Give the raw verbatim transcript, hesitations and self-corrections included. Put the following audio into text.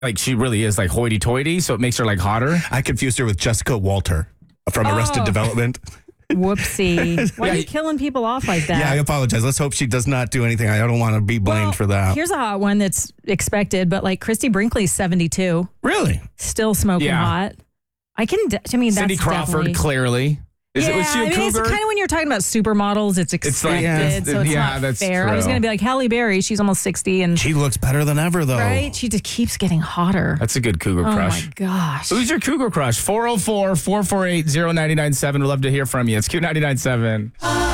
like she really is like hoity-toity, so it makes her like hotter. I confused her with Jessica Walter from Arrested Oh. Development. Whoopsie. Why Yeah, are you he- killing people off like that? Yeah, I apologize. Let's hope she does not do anything. I don't want to be blamed Well, for that. Here's a hot one that's expected, but like Christy Brinkley's seventy-two, Really? still smoking Yeah. hot. I can, de- I mean, Cindy that's Crawford, definitely- clearly. Is yeah, it, was she a I mean, it's cougar? kind of when you're talking about supermodels, it's expected, like, yeah, so it's yeah, not that's fair. I was true. going to be like Halle Berry, she's almost sixty, and She looks better than ever, though. right, she just keeps getting hotter. That's a good cougar Oh crush. my gosh. Who's your cougar crush? four oh four, four four eight, oh nine nine seven. We'd love to hear from you. It's Q ninety-nine point seven.